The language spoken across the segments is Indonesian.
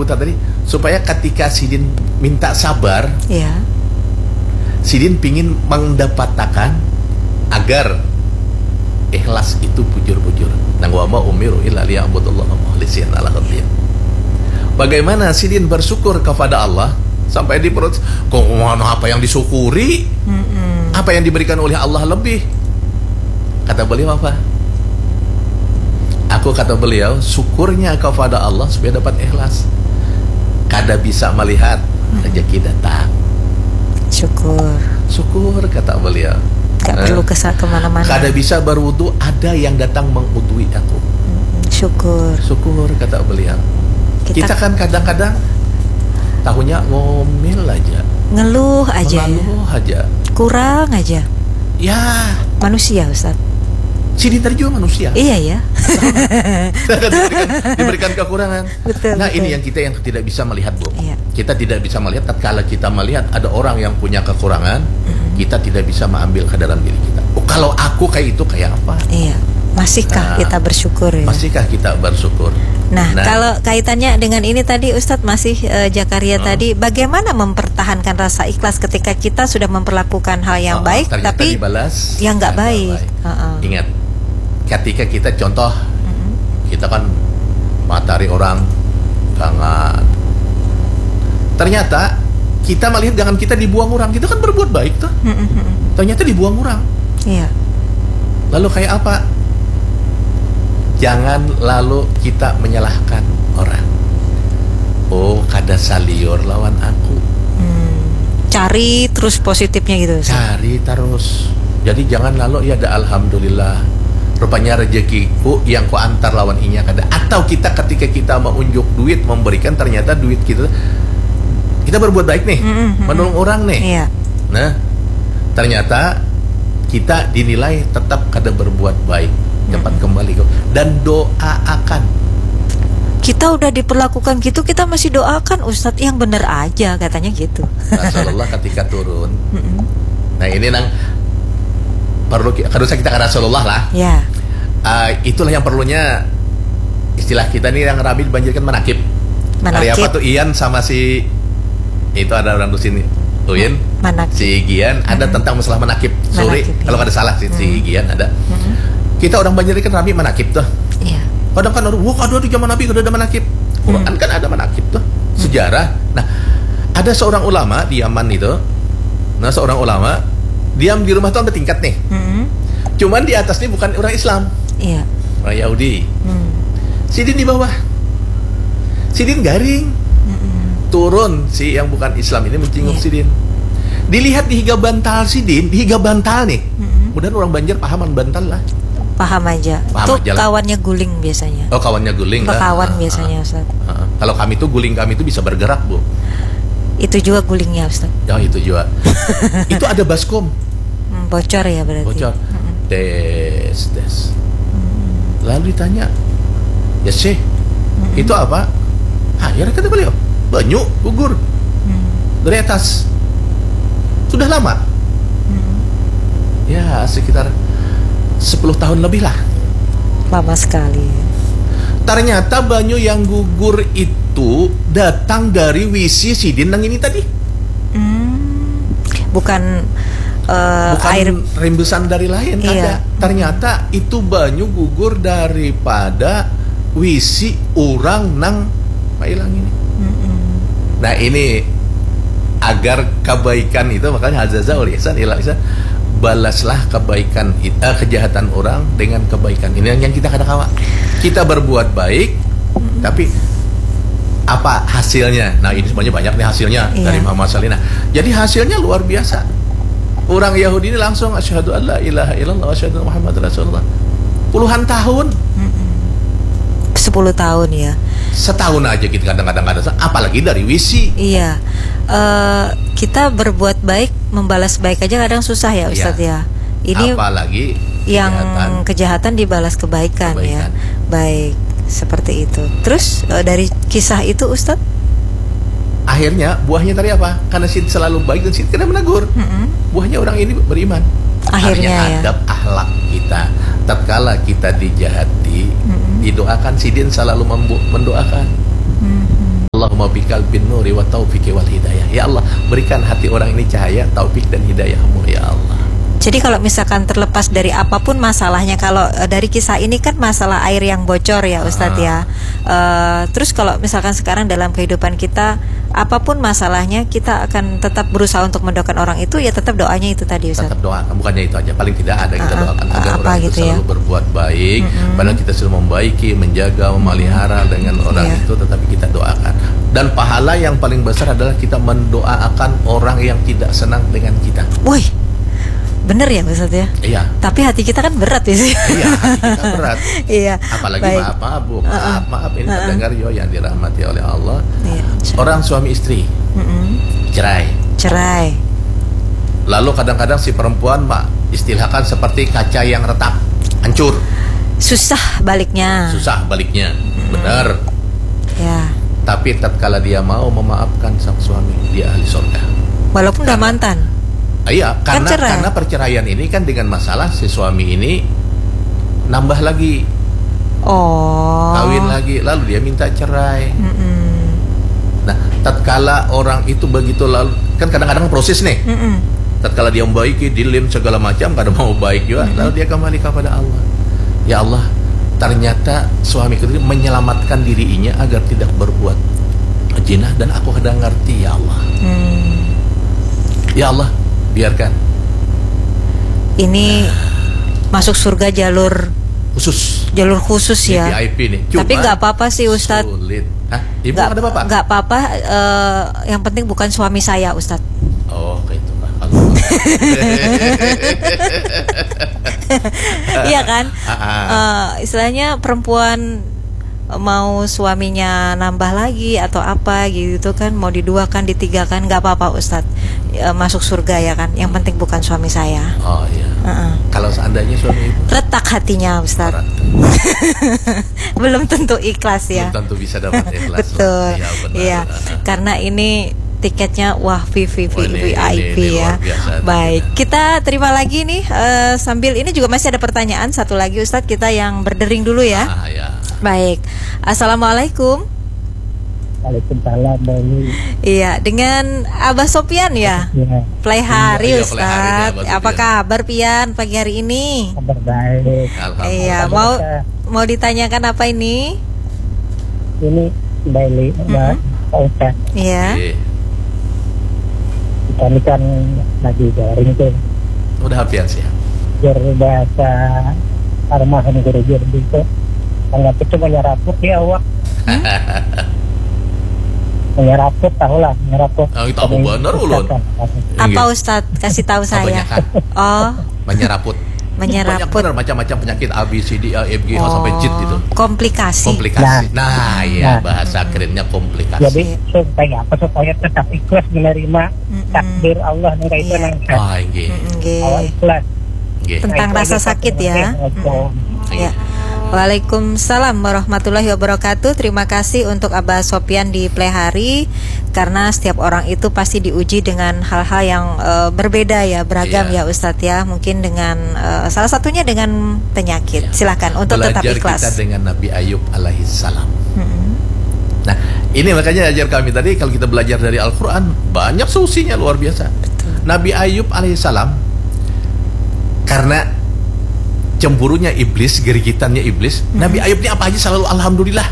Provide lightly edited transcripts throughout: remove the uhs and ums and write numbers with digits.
diputar tadi supaya ketika Sidin minta sabar, Iya. Sidin pingin mendapatkan agar ikhlas itu bujur-bujur. Nang wa ma umiru illa liya'budullaha mukhlisina lahu din. Bagaimana Sidin bersyukur kepada Allah sampai di perut, kok mana apa yang disyukuri? Apa yang diberikan oleh Allah lebih? Kata beliau apa? Aku, kata beliau, syukurnya kepada Allah supaya dapat ikhlas. Kada bisa melihat rezeki datang. Syukur, kata beliau. Gak perlu kemana-mana. Kada bisa berwudu, ada yang datang mengudui aku. Syukur, kata beliau. Kita kan kadang-kadang tahunya ngomel aja, ngeluh aja, kurang aja. Ya, manusia, Ustaz. Sidin tadi juga manusia. Iya ya. diberikan kekurangan. Betul, nah, betul. ini yang kita yang tidak bisa melihat, Bu. Iya. Kita tidak bisa melihat. Tatkala kita melihat ada orang yang punya kekurangan, kita tidak bisa mengambil ke dalam diri kita. Oh, kalau aku kayak itu kayak apa? Iya. Masihkah kita bersyukur? Ya? Masihkah kita bersyukur? Nah, kalau kaitannya dengan ini tadi, Ustadz, masih Jakaria tadi, bagaimana mempertahankan rasa ikhlas ketika kita sudah memperlakukan hal yang baik, tapi dibalas, yang nggak baik. Ingat, ketika kita contoh, kita kan matahari orang gangan, ternyata kita melihat gangan kita dibuang orang, kita kan berbuat baik tuh, ternyata dibuang orang. Iya. Lalu kayak apa? Jangan lalu kita menyalahkan orang. Oh, kada saliur lawan aku. Cari terus positifnya gitu. Cari terus. Jadi jangan lalu ya ada alhamdulillah. Rupanya rezekiku yang ku antar lawan inya kada. Atau kita ketika kita menunjuk duit memberikan, ternyata duit kita berbuat baik nih, menolong orang nih. Iya. Nah, ternyata kita dinilai tetap kada berbuat baik. Dapat kembali dan doa akan. Kita udah diperlakukan gitu, kita masih doakan, Ustadz, yang bener aja katanya gitu. Rasulullah ketika turun. Nah, ini nang perlu harusnya kita ke Rasulullah lah. Ya. Itulah yang perlunya istilah kita nih yang rabi dibanjirkan manakib. Hari apa tuh Ian sama si itu ada orang di sini. Uin, si Gian ada tentang masalah manakib. Sorry kalau ada salah si Gian ada. Kita orang Banjar kan rabi manakib tuh. Iya. Kadang kan orang, wah ada di zaman Nabi ada manakib. Quran kan ada manakib tuh. Sejarah. Nah, ada seorang ulama di Yaman itu. Nah, seorang ulama diam di rumah tuh ada tingkat nih. Cuman di atas nih bukan orang Islam. Iya. Orang Yahudi. Sidin di bawah. Sidin garing. Turun si yang bukan Islam ini mencinguk Sidin. Dilihat di higa bantal Sidin, di higa bantal nih. Mudah-mudahan orang Banjar pahaman bantal lah. Paham aja. Tuh kawannya guling biasanya. Oh, kawannya guling lah. Kawan biasanya, Ustaz. Kalau kami tuh guling kami tuh bisa bergerak, Bu. Itu juga gulingnya, Ustaz. Oh, itu juga. Itu ada baskom. Bocor ya berarti. Bocor. Des. Lalu ditanya, ya sih, itu apa? Ya kata beliau, banyu gugur dari atas. Sudah lama. Ya sekitar 10 tahun lebih lah. Lama sekali. Ternyata banyu yang gugur itu datang dari wisi Sidin nang ini tadi. Bukan air rembusan dari lain. Iya. Ternyata itu banyu gugur daripada wisi orang nang pailang ini. Nah, ini agar kebaikan itu, makanya hazaza wal ihsan ila ihsan, balaslah kebaikan kejahatan orang dengan kebaikan. Ini yang kita kadang-kadang kita berbuat baik, tapi apa hasilnya? Nah, ini semuanya banyak nih hasilnya dari Muhammad Salina. Jadi hasilnya luar biasa. Orang Yahudi ini langsung asyhadu alla ilaha illallah wa asyhadu Muhammad Rasulullah. Puluhan tahun. 10 tahun ya. Setahun aja kita kadang-kadang ada, apalagi dari wisi. Iya. Kita berbuat baik, membalas baik aja kadang susah ya, Ustadz ya. Ini apalagi yang kejahatan dibalas kebaikan. Ya. Baik, seperti itu. Terus dari kisah itu, Ustadz, akhirnya buahnya tadi apa? Karena Sid selalu baik dan Sid tidak menegur. Buahnya orang ini beriman. Akhirnya adab akhlak kita. Tatkala kita dijahati, didoakan. Sidin selalu mendoakan. Allah Allahumma bikal bin nuri wa taufiqi wal hidayah. Ya Allah, berikan hati orang ini cahaya, taufik dan hidayah-Mu ya Allah. Jadi kalau misalkan terlepas dari apapun masalahnya, kalau dari kisah ini kan masalah air yang bocor ya Ustadz ya. Terus kalau misalkan sekarang dalam kehidupan kita, apapun masalahnya, kita akan tetap berusaha untuk mendoakan orang itu, ya tetap doanya itu tadi Ustadz. Tetap doakan, bukannya itu aja, paling tidak ada kita doakan agar orang gitu itu selalu berbuat baik. Padahal kita sudah membaiki, menjaga, memelihara dengan orang itu, tetapi kita doakan. Dan pahala yang paling besar adalah kita mendoakan orang yang tidak senang dengan kita. Woi, bener ya Ustadz ya? Iya. Tapi hati kita kan berat ya sih. Iya, hati kita berat. Iya. Apalagi maaf Bu, maaf ini terdengar yo yang dirahmati oleh Allah. Iya. Orang suami istri cerai. Lalu kadang-kadang si perempuan istilahkan seperti kaca yang retak, hancur. Susah baliknya. Benar. Ya. Tapi tatkala dia mau memaafkan sang suami, dia ahli surga. Walaupun udah mantan. Iya, karena perceraian ini kan dengan masalah si suami ini nambah lagi, kawin lagi, lalu dia minta cerai. Nah, tatkala orang itu begitu, lalu kan kadang-kadang proses nih. Tatkala dia membaiki, dilim segala macam, kadang mau baik juga, lalu dia kembali kepada Allah. Ya Allah, ternyata suami itu menyelamatkan dirinya agar tidak berbuat zina, dan aku kadang ngerti ya Allah. Ya Allah, biarkan ini masuk surga jalur khusus ya. VIP nih. Tapi nggak apa-apa sih Ustadz. Sulit. Ibu nggak ada apa-apa? Nggak apa-apa. Yang penting bukan suami saya Ustadz. Oh, kayak itu Pak. Iya kan? Istilahnya perempuan mau suaminya nambah lagi atau apa gitu kan, mau diduakan, ditigakan, nggak apa-apa Ustadz. Masuk surga ya kan, yang penting bukan suami saya. Oh iya. Kalau seandainya suami ibu retak hatinya Ustadz, belum tentu ikhlas ya. Belum tentu bisa dapat ikhlas. Betul. Iya, karena ini tiketnya VIP ya. Baik, kita terima lagi nih. Sambil ini juga masih ada pertanyaan satu lagi Ustadz, kita yang berdering dulu ya. Ya. Baik, assalamualaikum. Waalaikumsalam. Iya, dengan Abah Sopyan ya. Pelaihari Ustadz. Apa kabar Pian pagi hari ini? Kabar baik. Iya, mau ditanyakan apa ini? Ini Baili, Pak Ustadz. Iya. Kita ini kan lagi daring tuh. Udah Pian sih. Biar bahasa armahan gereja gitu. Anggap itu menyeraput ya awak. Menyeraput, tahulah menyeraput. Itu apa benar ulun? Apa Ustadz kasih tahu saya? Menyeraput. Banyak benar macam-macam penyakit A B C D E F G sampai Z itu. Komplikasi. Nah, ya bahasa kerennya komplikasi. Jadi supaya tetap ikhlas menerima takdir Allah nih itu nangka. Awak ikhlas. Tentang rasa sakit ya. Ya. Waalaikumsalam warahmatullahi wabarakatuh. Terima kasih untuk Abah Sopyan di Pelaihari, karena setiap orang itu pasti diuji dengan hal-hal yang berbeda ya, beragam ya Ustadz ya. Mungkin dengan salah satunya dengan penyakit. Silakan untuk tetap ikhlas. Belajar kita dengan Nabi Ayub alaihissalam. Nah, ini makanya ajar kami tadi, kalau kita belajar dari Al-Quran, banyak solusinya luar biasa. Betul. Nabi Ayub alaihissalam, karena cemburunya iblis, gerigitannya iblis, Nabi Ayub ini apa aja selalu alhamdulillah.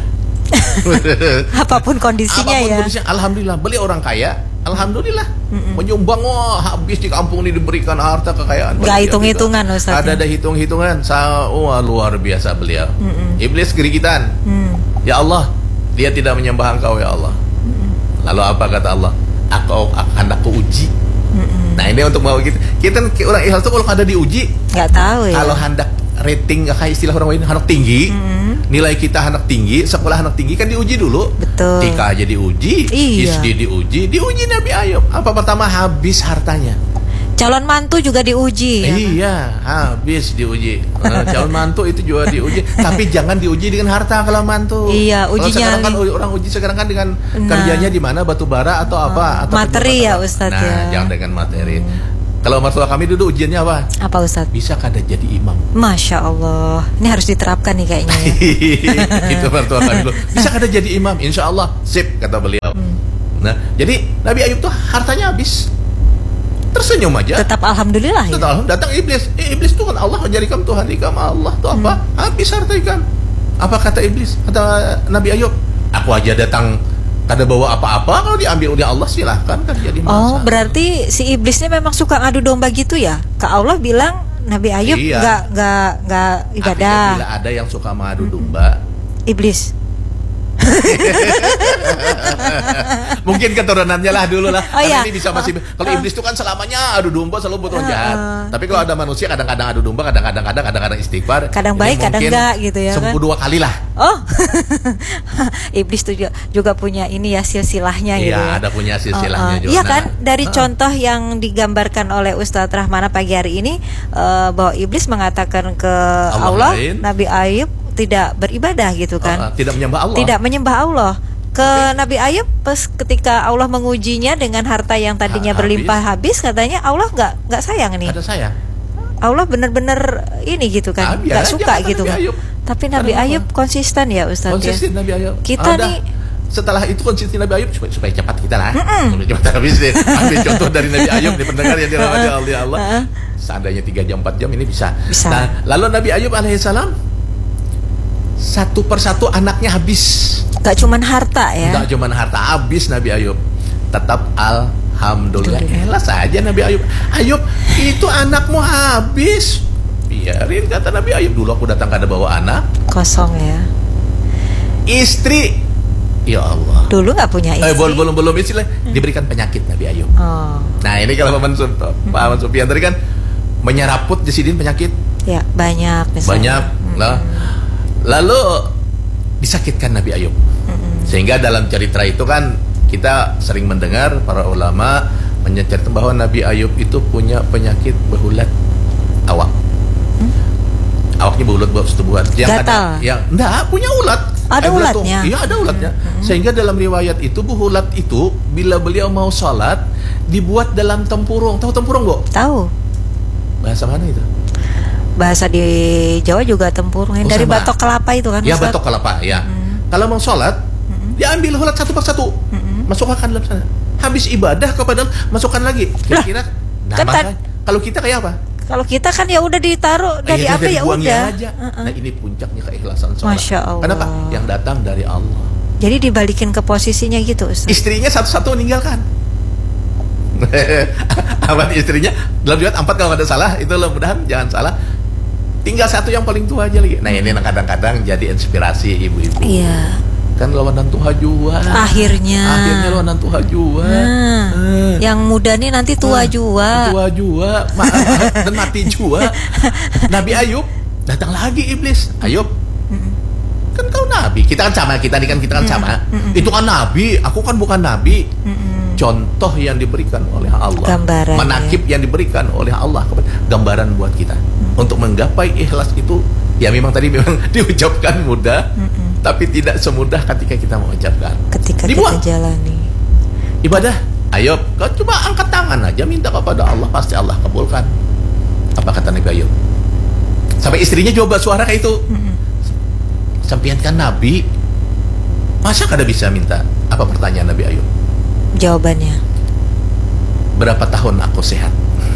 Apapun kondisinya ya. Alhamdulillah. Beliau orang kaya, alhamdulillah. Menyumbang, habis di kampung ini diberikan harta kekayaan. Gak hitung-hitungan Ustaz. Ada hitung-hitungan. Luar biasa beliau. Iblis gerigitan. Ya Allah, dia tidak menyembah Engkau ya Allah. Lalu apa kata Allah? Aku akan uji. Nah ini untuk mau kita orang ikhlas tuh kalau ada diuji nggak tahu ya. Kalau hendak rating kayak istilah orang lain hendak tinggi, nilai kita hendak tinggi, sekolah hendak tinggi kan diuji dulu. Betul. Tika aja diuji, ISD diuji Nabi Ayub. Apa pertama habis hartanya. Calon mantu juga diuji. Iya, habis diuji. Calon mantu itu juga diuji. Tapi jangan diuji dengan harta kalau mantu. Iya, ujinya kan orang uji sekarang kan dengan kerjanya di mana, batu bara atau apa? Atau materi ya Ustadz ya. Jangan dengan materi. Kalau mertua kami dulu ujiannya apa? Apa Ustadz? Bisa kada jadi imam. Masya Allah, ini harus diterapkan nih kayaknya. Itu mertua kami dulu. Bisa kada jadi imam? Insya Allah sip kata beliau. Nah, jadi Nabi Ayub tuh hartanya habis. Tersenyum aja. Tetap alhamdulillah ya. Tetap, datang iblis. Iblis tuh kan Allah jadikan Tuhan ikam. Allah tuh apa? Habis harta ikam. Apa kata iblis? Kata Nabi Ayub, aku aja datang kada bawa apa-apa, kalau diambil oleh Allah silahkan kan jadi masalah. Oh, berarti si iblisnya memang suka ngadu domba gitu ya? Ke Allah bilang Nabi Ayub nggak ibadah. Bila ada yang suka mengadu domba, iblis. Mungkin keturunannya lah dulu lah. Oh, iya. Ini bisa masih. Kalau iblis itu kan selamanya adu domba, selalu buat orang jahat. Tapi kalau ada manusia kadang-kadang adu domba, kadang-kadang istighfar. Kadang baik, kadang enggak gitu ya kan. 2 kali lah. Oh. Iblis itu juga punya ini ya silsilahnya gitu. Iya, ada punya silsilahnya juga. Iya kan, dari contoh yang digambarkan oleh Ustadz Rahmana pagi hari ini, bahwa iblis mengatakan ke Allah Nabi Ayub tidak beribadah gitu kan. Tidak menyembah Allah. Tidak menyembah Allah. Ke Nabi Ayub pas ketika Allah mengujinya dengan harta yang tadinya berlimpah habis, katanya Allah nggak sayang nih. Ada sayang. Allah benar-benar ini gitu kan, nggak suka gitu kan. Tapi Nabi Ayub konsisten ya Ustaz. Konsisten ya? Nabi Ayub. Kita nih setelah itu konsisten Nabi Ayub supaya cepat kita lah. Cepat habisin. Ambil contoh dari Nabi Ayub nih, pendengar yang dirahmati oleh Allah. Seandainya 3 jam 4 jam ini bisa. Nah, lalu Nabi Ayub alaihissalam satu persatu anaknya habis. Gak cuman harta ya. Gak cuman harta, habis Nabi Ayub. Tetap alhamdulillah. Elah saja Nabi Ayub. Ayub, itu anakmu habis. Biarin, kata Nabi Ayub. Dulu aku datang kada bawa anak. Kosong ya. Istri, ya Allah. Dulu gak punya istri. Belum istri lah. Diberikan penyakit Nabi Ayub. Nah ini kalau Pak Ahmad Sufyan tadi kan menyeraput Jasidin penyakit. Ya banyak misalnya. Banyak lah. Lalu disakitkan Nabi Ayub. Sehingga dalam cerita itu kan kita sering mendengar para ulama menceritakan bahwa Nabi Ayub itu punya penyakit behulat awak. Awaknya behulat buat yang ada yang enggak punya ulat. Ada ulatnya. Iya, ada ulatnya. Sehingga dalam riwayat itu behulat itu bila beliau mau sholat dibuat dalam tempurung. Tahu tempurung, Bu? Tahu. Bahasa mana itu? Bahasa di Jawa juga tempurung, dari batok kelapa itu kan. Ya, batok kelapa ya. Kalau mau sholat, diambil ulat satu persatu, masukkan dalam sana. Habis ibadah kepada masukkan lagi. Kira-kira kalau kita kayak apa? Kalau kita kan ya udah ditaruh dari apa ya udah. Nah, ini puncaknya keikhlasan sholat. Masya Allah. Kenapa? Yang datang dari Allah. Jadi dibalikin ke posisinya gitu, Ustaz. Istrinya satu-satu meninggalkan. Abad istrinya dalam riwayat 4 kalau ada salah, itu mudah-mudahan jangan salah. Tinggal satu yang paling tua aja lagi. Nah ini kadang-kadang jadi inspirasi ibu-ibu. Iya. Kan lawanan tuha jua. Akhirnya lawanan tuha jua. Yang muda nih nanti tua jua. Tua jua, dan mati jua. Nabi Ayub datang lagi iblis. Ayub, kan kau nabi. Kita kan sama, kita kan sama. Itu kan nabi, aku kan bukan nabi. Contoh yang diberikan oleh Allah, gambaran, menakib yang diberikan oleh Allah, gambaran buat kita untuk menggapai ikhlas itu. Ya memang tadi diucapkan mudah, tapi tidak semudah ketika kita mengucapkan. Ketika kita jalani ibadah, Ayub, kau coba angkat tangan aja minta kepada Allah, pasti Allah kabulkan. Apa kata Nabi Ayub? Sampai istrinya coba suara kayak itu. Sampian kan Nabi, masa kada bisa minta? Apa pertanyaan Nabi Ayub? Jawabannya, berapa tahun aku sehat?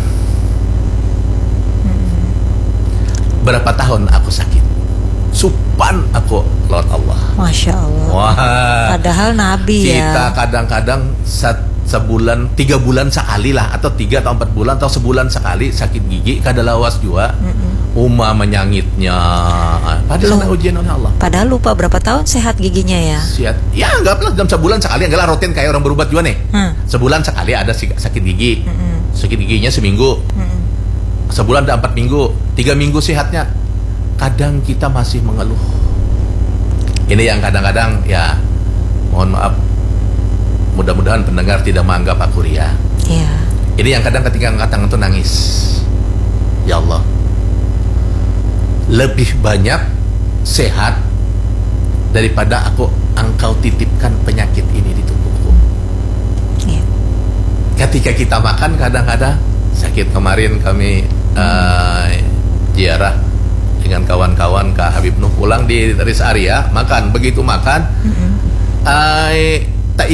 Berapa tahun aku sakit? Supan aku lawan Allah. Masya Allah. Wah. Padahal Nabi kita ya. Kita kadang-kadang sebulan 3 bulan sekali lah, atau 3 atau 4 bulan atau sebulan sekali sakit gigi kada lawas juga. Uma menyangitnya. Padahal ujian oleh Allah. Padahal lupa berapa tahun sehat giginya ya. Sehat. Ya anggaplah dalam sebulan sekali, anggaplah rutin kayak orang berobat juga nih. Sebulan sekali ada sakit gigi. Sakit giginya seminggu. Sebulan ada 4 minggu, 3 minggu sehatnya. Kadang kita masih mengeluh. Ini yang kadang-kadang ya, mohon maaf, mudah-mudahan pendengar tidak menganggap aku ria. Iya. Ini yang kadang ketika angkat tangan itu nangis. Ya Allah, lebih banyak sehat daripada engkau titipkan penyakit ini di tubuhku. Iya. Ketika kita makan kadang-kadang sakit. Kemarin kami ziarah dengan kawan-kawan ke Habib Nuh, pulang di Res Area, makan, begitu makan tak ikut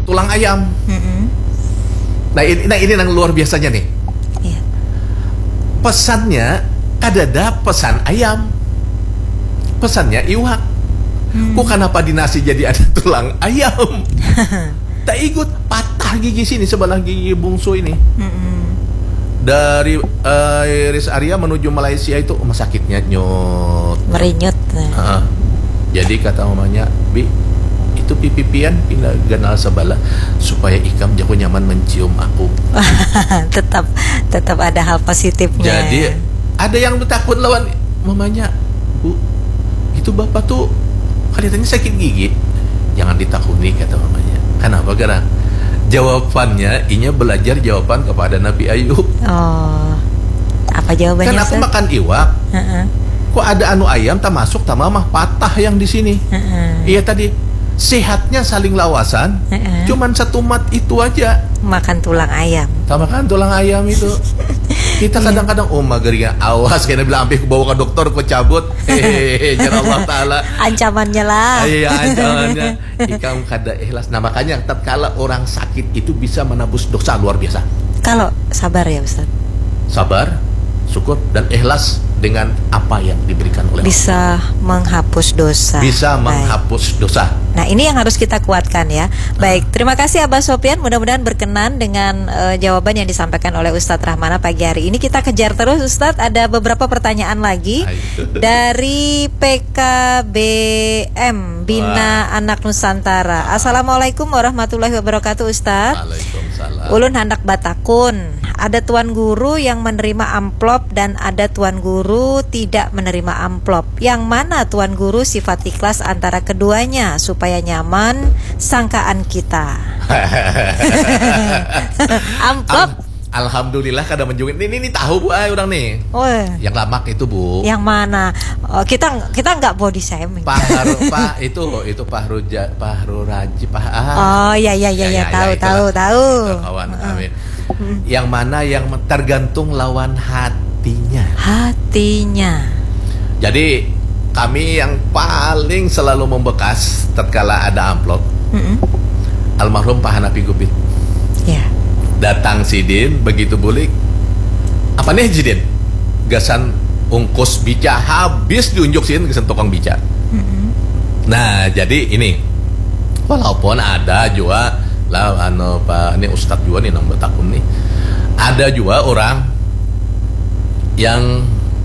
tulang ayam. Nah ini yang luar biasanya nih. Iya. Pesannya kadada pesan ayam, pesannya iwak. Kok kenapa di nasi jadi ada tulang ayam? Tak ikut, patah gigi sini sebelah gigi bungsu ini. Dari Iris Area menuju Malaysia itu sakitnya nyut, merinyut. Jadi kata mamanya, Bi, itu pipipian pindah ganal sebelah supaya ikam jago nyaman mencium aku. tetap ada hal positifnya. Jadi ada yang takut lawan mamanya, Bu, itu bapak tuh kelihatannya sakit gigi. Jangan ditakuni kata mamanya. Kenapa? Karena jawabannya inya belajar jawaban kepada Nabi Ayub. Oh, apa jawabannya? Kan aku makan iwak. Kok ada anu ayam tak masuk tak mamah patah yang di sini. Iya tadi sehatnya saling lawasan. Cuman satu mat itu aja. Makan tulang ayam. Tak makan tulang ayam itu. Kita kadang-kadang magerinya awas kena bilang ambil bawa ke dokter kau cabut. Jar Allah Taala. Ancamannya lah. Iya ancamannya. Ikam kada ikhlas. Nah makanya tatkala orang sakit itu bisa menebus dosa luar biasa. Kalau sabar ya Ustaz. Sabar, syukur dan ikhlas dengan apa yang diberikan oleh bisa Allah. Menghapus dosa. Bisa menghapus dosa. Nah ini yang harus kita kuatkan ya. Baik, terima kasih Abah Sopyan. Mudah-mudahan berkenan dengan jawaban yang disampaikan oleh Ustadz Rahmana pagi hari ini. Kita kejar terus Ustadz. Ada beberapa pertanyaan lagi dari PKBM Bina Anak Nusantara. Assalamualaikum warahmatullahi wabarakatuh Ustadz. Waalaikumsalam. Ulun hendak batakun. Ada tuan guru yang menerima amplop dan ada tuan guru tidak menerima amplop. Yang mana tuan guru sifat ikhlas antara keduanya supaya nyaman sangkaan kita. Amplop. Alhamdulillah kada menjungin. Ini tahu Bu orang nih. Oh. Yang lamak itu Bu. Yang mana? Oh, kita nggak body shaming. Itu Pak Raji Oh ya tahu. Kawan kami. Yang mana yang tergantung lawan hatinya. Jadi kami yang paling selalu membekas tatkala ada amplop. Almarhum Pak Hanafi Gupit. Ya. Datang Sidin begitu bulik. Apa nih Sidin? Gasan ungkus bica habis diunjuk Sidin gasan tukang bica. Nah, jadi ini walaupun ada juga lah Pak ini Ustadz juga nih nang betakun nih. Ada juga orang yang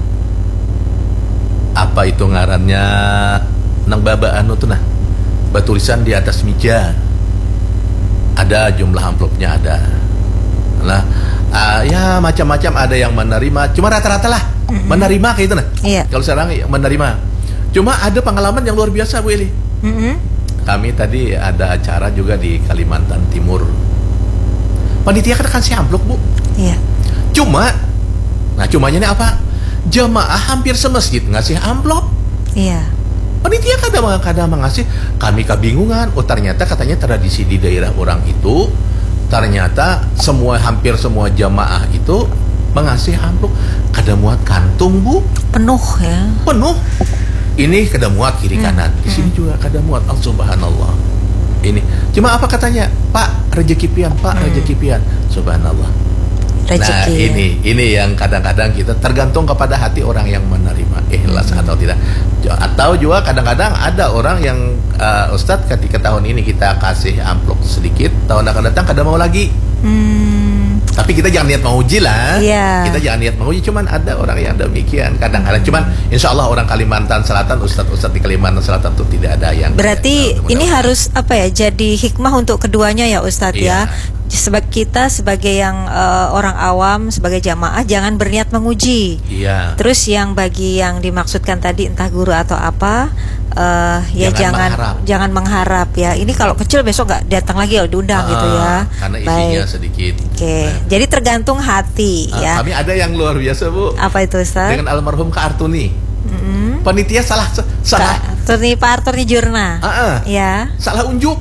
apa itu ngarannya nang baba anu tuh nah batulisan di atas meja ada jumlah amplopnya ada lah ya macam-macam ada yang menerima cuma rata-rata lah menerima kayak itu nah kalau sekarang menerima cuma ada pengalaman yang luar biasa Bu Eli. Kami tadi ada acara juga di Kalimantan Timur panitia kan kasih amplop Bu. Iya. Cumanya ini apa? Jamaah hampir semasjid ngasih amplop. Iya. Panitia kadang mengasih, kami kebingungan. Oh ternyata katanya tradisi di daerah orang itu, ternyata hampir semua jamaah itu mengasih amplop. Kada muat kantung Bu. Penuh ya. Penuh. Ini kada muat kiri kanan. Di sini juga kada muat. Subhanallah. Ini. Cuma apa katanya? Pak rezeki pian, Pak rezeki pian. Subhanallah. Rezeki. Nah ini yang kadang-kadang kita tergantung kepada hati orang yang menerima ikhlas atau tidak. Atau juga kadang-kadang ada orang yang Ustadz ketika tahun ini kita kasih amplop sedikit, tahun akan datang kada mau lagi. Tapi kita jangan niat menguji lah. Kita jangan niat menguji. Cuman ada orang yang demikian kadang-kadang. Cuman insya Allah orang Kalimantan Selatan, Ustadz di Kalimantan Selatan itu tidak ada yang. Berarti ini harus apa ya? Jadi hikmah untuk keduanya ya Ustadz ya. Kita sebagai yang orang awam, sebagai jamaah jangan berniat menguji. Terus yang bagi yang dimaksudkan tadi entah guru atau apa, ya jangan mengharap ya. Ini kalau kecil besok nggak datang lagi ya diundang gitu ya. Karena isinya sedikit. Jadi tergantung hati ya. Kami ada yang luar biasa Bu. Apa itu Ustaz? Dengan almarhum Kak Artuni. Panitia salah. Pak Artuni Jurna. Ya. Salah unjuk.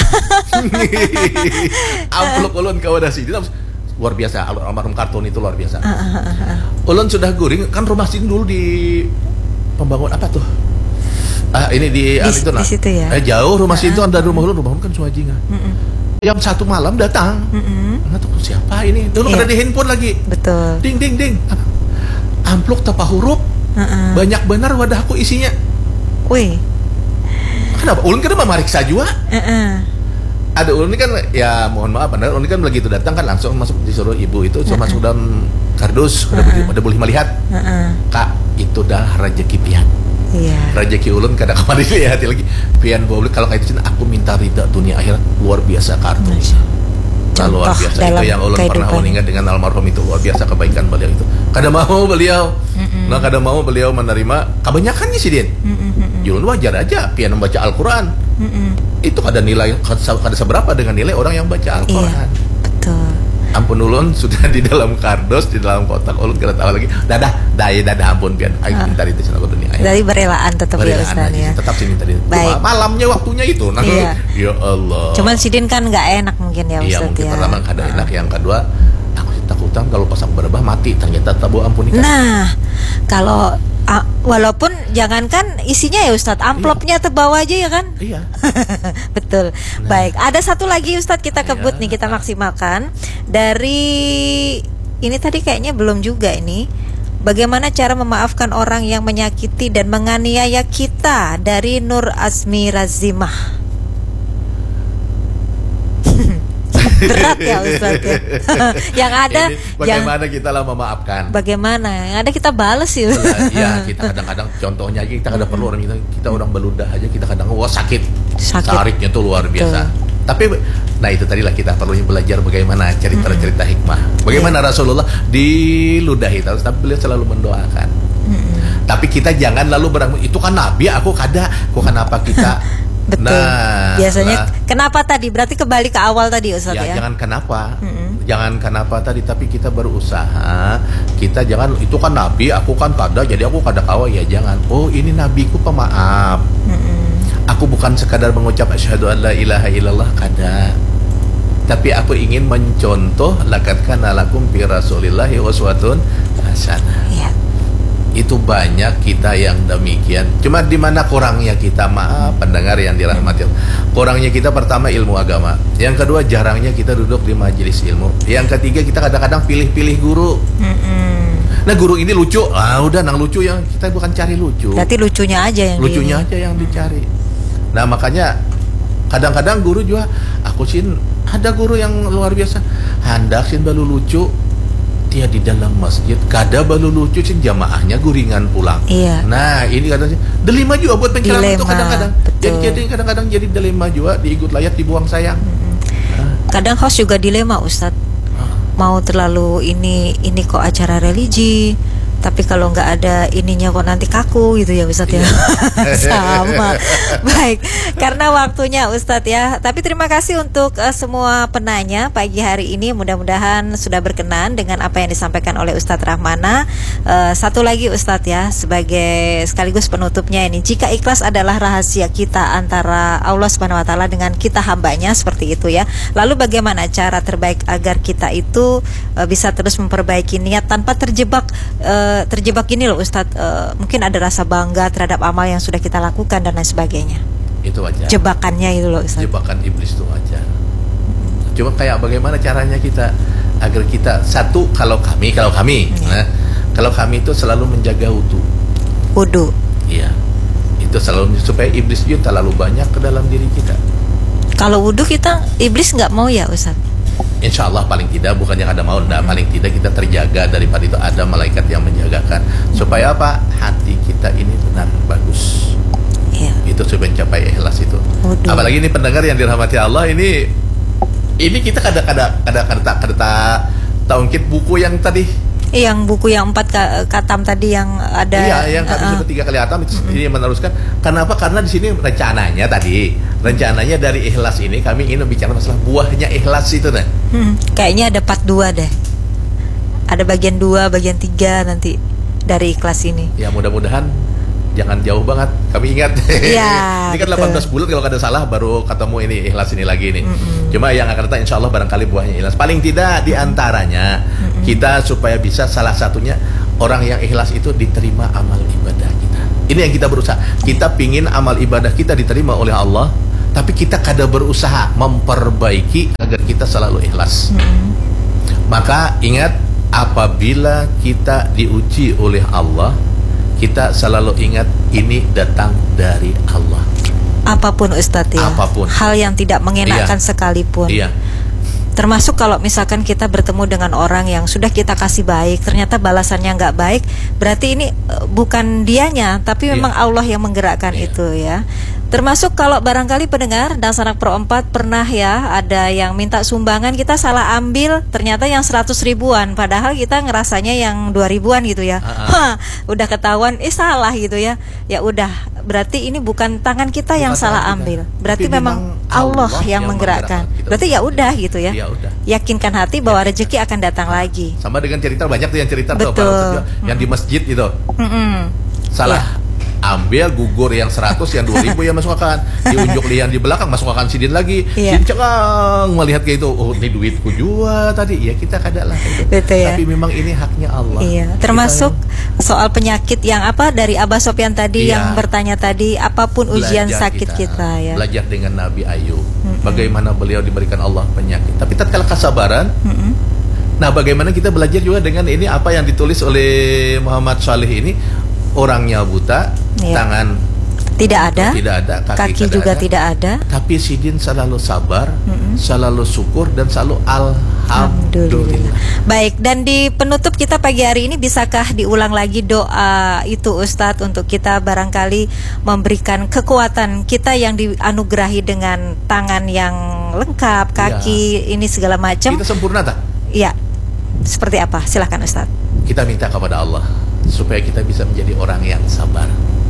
Amplop ulun kawadah sini luar biasa. Almarhum Kartun itu luar biasa. Ulun sudah guring kan rumah sini dulu di pembangun apa tuh? Ini di situ nah. Di situ ya. Jauh rumah sini itu ada rumah ulun kan Suwajinga. jam 1 malam datang. Nggak tahu siapa ini. Dulu ada di handphone lagi. Betul. Ding ding ding. Amplop tanpa huruf. Banyak benar wadahku isinya. Wih. Kenapa? Ulun kan memeriksa juga. Ada ulun ini kan ya mohon maaf, ulun kan begitu datang kan langsung masuk disuruh ibu itu masuk dalam kardus udah boleh melihat. Kak, itu dah rezeki pian. Rezeki ulun kadang kemarin dilihat lagi pian boleh kalau kayak itu aku minta ridha dunia akhirat luar biasa kartu. Luar biasa itu yang ulun pernah mengingat dengan almarhum itu luar biasa kebaikan beliau itu. Kadang mau beliau, kadang mau beliau menerima kebanyakannya sih Din. Ulun wajar aja pian membaca Al-Quran. Itu ada nilai kada seberapa dengan nilai orang yang baca Al-Quran. Betul. Ampun ulun sudah di dalam kardus, di dalam kotak ulun kada tahu lagi. Dadah ampun pian. Ayo minta itu sana dunia. Dari berelaan tetap ya Ustaz ya. Tetap sini tadi. Malamnya waktunya itu. Ya Allah. Cuman sidin kan nggak enak mungkin ya Ustaz. Iya mungkin pertama kada enak, yang kedua aku takutan kalau pas aku berbah mati ternyata tabu ampun. Nah, kalau walaupun jangankan isinya ya Ustadz, amplopnya terbawa aja ya kan? Iya. Betul. Baik, ada satu lagi Ustadz kita kebut nih, kita maksimalkan. Dari ini tadi kayaknya belum juga ini. Bagaimana cara memaafkan orang yang menyakiti dan menganiaya kita, dari Nur Azmi Razimah. Berat ya Ustadz ya. Yang ada bagaimana kita lah memaafkan. Bagaimana? Yang ada kita balas ya. Ya kita kadang-kadang contohnya kita kadang perlu orang kita orang beludah aja kita kadang sakit. Sariknya tuh luar biasa. Tapi nah itu tadilah kita perlu belajar bagaimana cerita-cerita hikmah. Bagaimana Rasulullah diludahi terus tapi beliau selalu mendoakan. Tapi kita jangan lalu itu kan nabi aku kok kenapa kita Betul. Biasanya kenapa tadi? Berarti kembali ke awal tadi Ustaz ya. Jangan kenapa. Jangan kenapa tadi, tapi kita berusaha. Kita jangan itu kan nabi, aku kan kada, jadi aku kada kawa ya jangan. Oh, ini nabiku pemaaf. Aku bukan sekadar mengucap asyhadu an la ilaha illallah kada. Tapi aku ingin mencontoh laqad kana lakum fi rasulillahi uswatun hasanah. Iya. Itu banyak kita yang demikian. Cuma di mana kurangnya kita, maaf pendengar yang dirahmati Allah. Kurangnya kita pertama ilmu agama. Yang kedua jarangnya kita duduk di majelis ilmu. Yang ketiga kita kadang-kadang pilih-pilih guru. Nah guru ini lucu, udah nang lucu yang kita bukan cari lucu. Berarti lucunya aja yang dicari. Nah makanya kadang-kadang guru juga aku sin ada guru yang luar biasa. Handak sin balu lucu. Dia di dalam masjid kada balu lucu sih jamaahnya guringan pulang. Iya. Nah ini kadang delima juga buat pencerahan itu kadang-kadang. Jadi kadang-kadang jadi delima juga, diikut layat dibuang sayang. Kadang host juga dilema Ustadz. Mau terlalu ini kok acara religi, tapi kalau nggak ada ininya kok nanti kaku gitu ya Ustadz ya. Sama. Baik, karena waktunya Ustadz ya. Tapi terima kasih untuk semua penanya pagi hari ini. Mudah-mudahan sudah berkenan dengan apa yang disampaikan oleh Ustadz Rahmana. Satu lagi Ustadz ya, sebagai sekaligus penutupnya ini, jika ikhlas adalah rahasia kita antara Allah Subhanahu Wa Taala dengan kita hambanya, seperti itu ya. Lalu bagaimana cara terbaik agar kita itu bisa terus memperbaiki niat tanpa terjebak gini loh Ustadz, mungkin ada rasa bangga terhadap amal yang sudah kita lakukan dan lain sebagainya. Itu aja. Jebakannya itu loh Ustadz. Jebakan iblis itu aja. Cuma kayak bagaimana caranya kita agar kita satu, kalau kami itu selalu menjaga wudu. Iya. Itu selalu supaya iblis juga terlalu banyak ke dalam diri kita. Kalau wudu kita iblis nggak mau ya Ustadz? Insya Allah paling tidak, bukannya ada mau, paling tidak kita terjaga daripada itu, ada malaikat yang menjagakan supaya apa, hati kita ini benar bagus. Iya. Itu supaya mencapai ikhlas itu. Apalagi ini pendengar yang dirahmati Allah, ini kita kada taungkit buku yang tadi. Yang buku yang 4 katam tadi yang ada. Iya, yang kami sudah 3 kali hatam itu ini meneruskan. Kenapa? Karena di sini rencananya dari ikhlas ini kami ingin bicara masalah buahnya ikhlas itu nah. Kayaknya ada part 2 deh. Ada bagian 2, bagian 3 nanti dari ikhlas ini. Ya mudah-mudahan jangan jauh banget. Kami ingat. Ya, ini kan 18 bulan kalau kada salah baru ketemu ini ikhlas ini lagi nih. Cuma yang akan datang insya Allah barangkali buahnya ikhlas. Paling tidak diantaranya kita supaya bisa salah satunya orang yang ikhlas itu diterima amal ibadah kita. Ini yang kita berusaha. Kita pingin amal ibadah kita diterima oleh Allah. tapi kita kada berusaha memperbaiki agar kita selalu ikhlas. Maka ingat, apabila kita diuji oleh Allah, kita selalu ingat ini datang dari Allah. Apapun Ustadz ya, apapun. Hal yang tidak mengenakan sekalipun. Termasuk kalau misalkan kita bertemu dengan orang yang sudah kita kasih baik, ternyata balasannya nggak baik, berarti ini bukan dianya, tapi memang Allah yang menggerakkan itu ya. Termasuk kalau barangkali pendengar dan sanak Pro 4 pernah ya ada yang minta sumbangan, kita salah ambil, ternyata yang 100 ribuan, padahal kita ngerasanya yang 2 ribuan gitu ya. Udah ketahuan salah gitu ya. Ya udah, berarti ini bukan tangan kita yang salah ambil. Berarti memang Allah yang menggerakkan. Berarti ya udah gitu ya. Yakinkan hati bahwa rezeki akan datang lagi. Sama dengan cerita, banyak tuh yang cerita tuh, yang di masjid itu. Salah ambil gugur yang 100, yang 2000 ya masukkan, diunjuk lian di belakang masukkan sidin lagi. Sidin cekang melihat kayak itu, oh ini duitku juga tadi. Ya kita kadalah itu. Tapi memang ini haknya Allah. Termasuk soal penyakit yang dari Abah Sopyan tadi yang bertanya tadi, apapun ujian sakit kita ya. Belajar dengan Nabi Ayub, bagaimana beliau diberikan Allah penyakit, tapi tatkala kesabaran. Nah, bagaimana kita belajar juga dengan ini apa yang ditulis oleh Muhammad Saleh ini. Orangnya buta, tangan tidak ada, kaki juga ada, tidak ada. Tapi Sidin selalu sabar, selalu syukur, dan selalu alhamdulillah. Baik, dan di penutup kita pagi hari ini, bisakah diulang lagi doa itu Ustadz, untuk kita barangkali memberikan kekuatan kita yang dianugerahi dengan tangan yang lengkap, kaki ini segala macam. Kita sempurna tak? Iya. Seperti apa? Silahkan Ustadz. Kita minta kepada Allah supaya kita bisa menjadi orang yang sabar.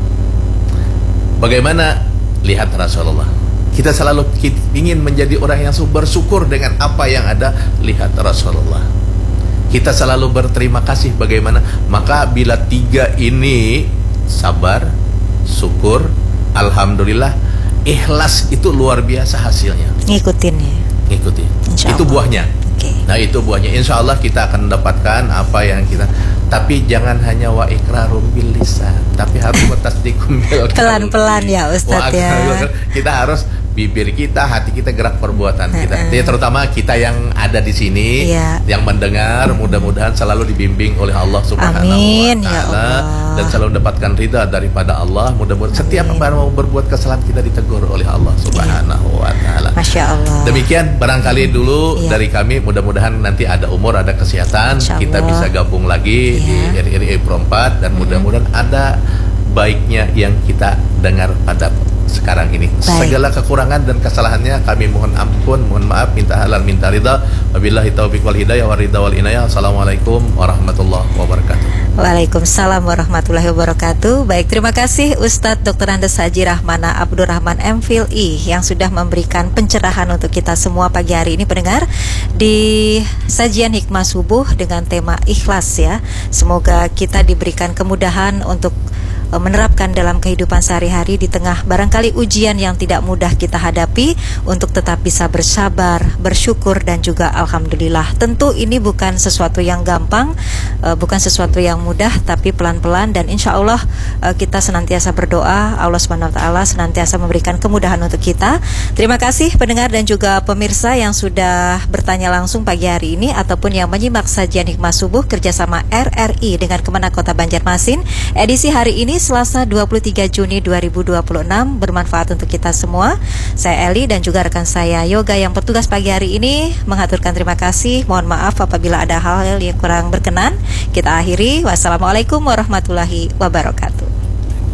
Bagaimana? Lihat Rasulullah. Kita selalu ingin menjadi orang yang bersyukur dengan apa yang ada. Lihat Rasulullah. Kita selalu berterima kasih bagaimana. Maka bila 3 ini, sabar, syukur, alhamdulillah, ikhlas, itu luar biasa hasilnya. Ngikutin ya. Ngikutin. Itu buahnya. Nah, itu buahnya. Insya Allah kita akan mendapatkan apa yang kita. Tapi jangan hanya wa iqrarum bil lisan, tapi harus bertasdiqum bil qalbi. Pelan-pelan ya Ustadz ya. Kita harus bibir kita, hati kita, gerak perbuatan kita. Jadi terutama kita yang ada di sini, yang mendengar, mudah-mudahan selalu dibimbing oleh Allah Subhanahu wa taala, dan selalu mendapatkan ridha daripada Allah. Mudah-mudahan setiap yang mau berbuat kesalahan kita ditegur oleh Allah Subhanahu wa taala. Masya Allah. Demikian barangkali dulu dari kami. Mudah-mudahan nanti ada umur, ada kesehatan, kita bisa gabung lagi di RRI Pro 4, dan mudah-mudahan ada baiknya yang kita dengar pada sekarang ini. Segala kekurangan dan kesalahannya kami mohon ampun, mohon maaf, minta halal, minta ridha. Wabillahi taufiq wal hidayah wa ridha wal inayah. Assalamualaikum warahmatullahi wabarakatuh. Waalaikumsalam warahmatullahi wabarakatuh. Baik, terima kasih Ustadz Dr. Andes Haji Rahmana Abdurrahman MPhilI yang sudah memberikan pencerahan untuk kita semua pagi hari ini pendengar di sajian Hikmah Subuh dengan tema ikhlas ya. Semoga kita diberikan kemudahan untuk menerapkan dalam kehidupan sehari-hari di tengah barangkali ujian yang tidak mudah kita hadapi, untuk tetap bisa bersabar, bersyukur, dan juga alhamdulillah. Tentu ini bukan sesuatu yang gampang, bukan sesuatu yang mudah, tapi pelan-pelan, dan insya Allah kita senantiasa berdoa, Allah SWT senantiasa memberikan kemudahan untuk kita. Terima kasih pendengar dan juga pemirsa yang sudah bertanya langsung pagi hari ini ataupun yang menyimak sajian Hikmah Subuh kerjasama RRI dengan Kemenak Kota Banjarmasin. Edisi hari ini Selasa 23 Juni 2026 bermanfaat untuk kita semua. Saya Eli dan juga rekan saya Yoga yang bertugas pagi hari ini mengaturkan terima kasih. Mohon maaf apabila ada hal-hal yang kurang berkenan. Kita akhiri. Wassalamualaikum warahmatullahi wabarakatuh.